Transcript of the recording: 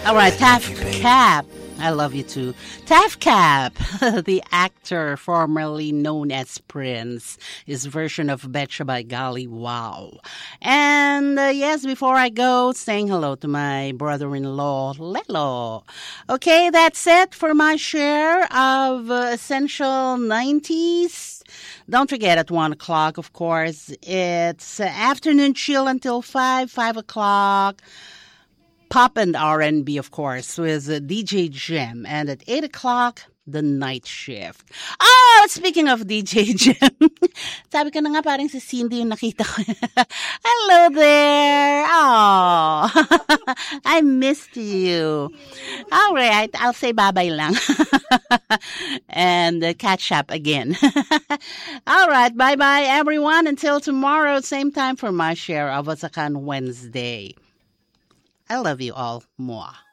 All right, Taff Cap. I love you too. Taff Cap, the actor formerly known as Prince, his version of Betcha by Golly Wow. And yes, before I go, saying hello to my brother-in-law, Lelo. Okay, that's it for my share of Essential 90s. Don't forget at 1 o'clock, of course, it's afternoon chill until 5 o'clock. Pop and R&B, of course, with DJ Jem. And at 8 o'clock, the night shift. Oh, speaking of DJ Jem, sabi ko na nga parang si Cindy yung nakita ko. Hello there. Oh, I missed you. All right, I'll say bye-bye lang. And catch up again. All right, bye-bye, everyone. Until tomorrow, same time for my share of Wasakan Wednesday. I love you all. Mwah.